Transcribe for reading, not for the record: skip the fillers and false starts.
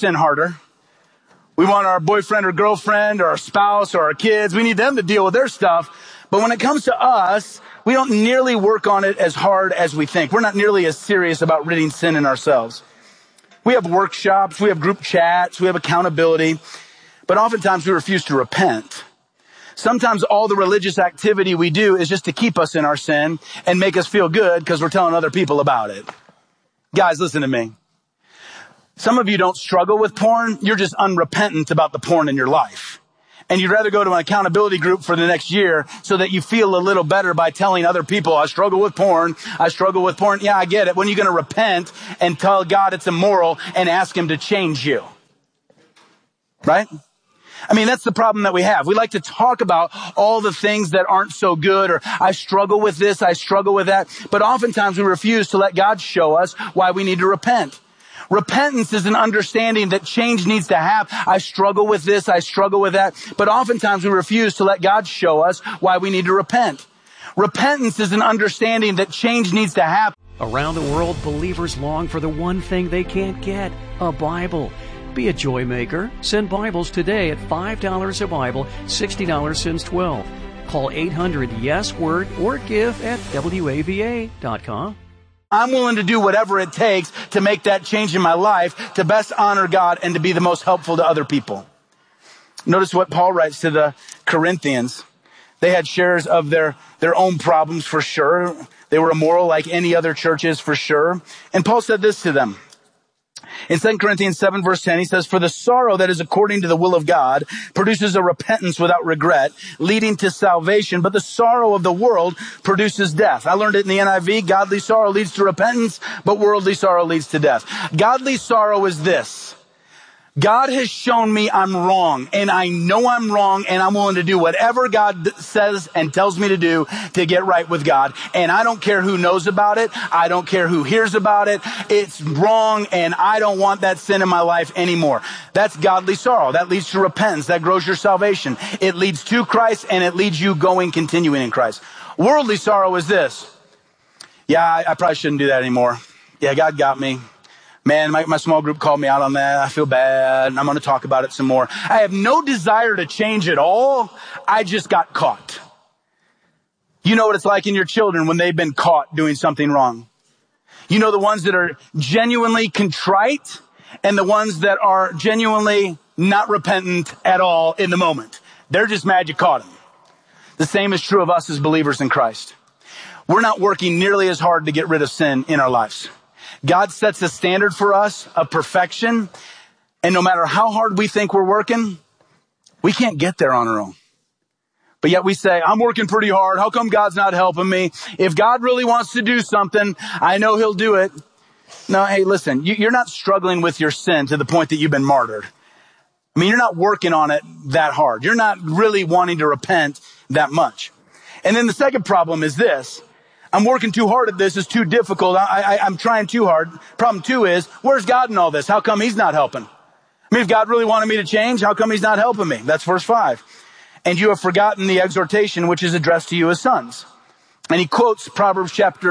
sin harder. We want our boyfriend or girlfriend or our spouse or our kids. We need them to deal with their stuff. But when it comes to us, we don't nearly work on it as hard as we think. We're not nearly as serious about ridding sin in ourselves. We have workshops, we have group chats, we have accountability, but oftentimes we refuse to repent. Sometimes all the religious activity we do is just to keep us in our sin and make us feel good because we're telling other people about it. Guys, listen to me. Some of you don't struggle with porn. You're just unrepentant about the porn in your life. And you'd rather go to an accountability group for the next year so that you feel a little better by telling other people, I struggle with porn. I struggle with porn. Yeah, I get it. When are you going to repent and tell God it's immoral and ask him to change you? Right? I mean, that's the problem that we have. We like to talk about all the things that aren't so good, or I struggle with this, I struggle with that. But oftentimes we refuse to let God show us why we need to repent. Repentance is an understanding that change needs to happen. I struggle with this, I struggle with that. But oftentimes we refuse to let God show us why we need to repent. Repentance is an understanding that change needs to happen. Around the world, believers long for the one thing they can't get, a Bible. Be a joy maker. Send Bibles today at $5 a Bible, $60 since 12. Call 800-YES-WORD or give at WAVA.com. I'm willing to do whatever it takes to make that change in my life to best honor God and to be the most helpful to other people. Notice what Paul writes to the Corinthians. They had shares of their own problems for sure. They were immoral like any other churches for sure. And Paul said this to them. In 2 Corinthians 7 verse 10, he says, for the sorrow that is according to the will of God produces a repentance without regret, leading to salvation, but the sorrow of the world produces death. I learned it in the NIV. Godly sorrow leads to repentance, but worldly sorrow leads to death. Godly sorrow is this. God has shown me I'm wrong, and I know I'm wrong, and I'm willing to do whatever God says and tells me to do to get right with God. And I don't care who knows about it. I don't care who hears about it. It's wrong, and I don't want that sin in my life anymore. That's godly sorrow. That leads to repentance. That grows your salvation. It leads to Christ, and it leads you continuing in Christ. Worldly sorrow is this. Yeah, I probably shouldn't do that anymore. Yeah, God got me. Man, my small group called me out on that. I feel bad, and I'm going to talk about it some more. I have no desire to change at all. I just got caught. You know what it's like in your children when they've been caught doing something wrong. You know the ones that are genuinely contrite and the ones that are genuinely not repentant at all in the moment. They're just mad you caught them. The same is true of us as believers in Christ. We're not working nearly as hard to get rid of sin in our lives. God sets a standard for us of perfection, and no matter how hard we think we're working, we can't get there on our own. But yet we say, I'm working pretty hard. How come God's not helping me? If God really wants to do something, I know he'll do it. No, hey, listen, you're not struggling with your sin to the point that you've been martyred. I mean, you're not working on it that hard. You're not really wanting to repent that much. And then the second problem is this. I'm working too hard at this. It's too difficult. I'm trying too hard. Problem two is, where's God in all this? How come he's not helping? I mean, if God really wanted me to change, how come he's not helping me? That's verse 5. And you have forgotten the exhortation which is addressed to you as sons. And he quotes Proverbs chapter